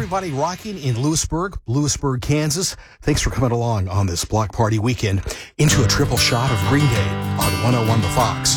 everybody rocking in Lewisburg, Kansas. Thanks for coming along on this block party weekend into a triple shot of Green Day on 101 The Fox.